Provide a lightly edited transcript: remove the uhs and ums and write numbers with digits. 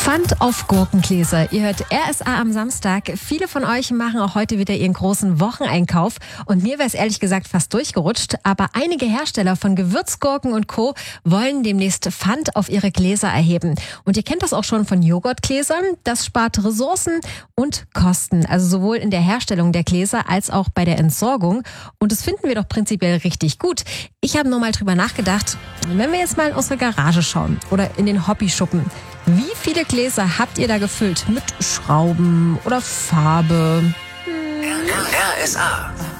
Pfand auf Gurkengläser. Ihr hört RSA am Samstag. Viele von euch machen auch heute wieder ihren großen Wocheneinkauf. Und mir wäre es ehrlich gesagt fast durchgerutscht. Aber einige Hersteller von Gewürzgurken und Co. wollen demnächst Pfand auf ihre Gläser erheben. Und ihr kennt das auch schon von Joghurtgläsern. Das spart Ressourcen und Kosten. Also sowohl in der Herstellung der Gläser als auch bei der Entsorgung. Und das finden wir doch prinzipiell richtig gut. Ich habe nur mal drüber nachgedacht, wenn wir jetzt mal in unsere Garage schauen oder in den Hobbyschuppen. Wie viele Gläser habt ihr da gefüllt? Mit Schrauben oder Farbe? RSA.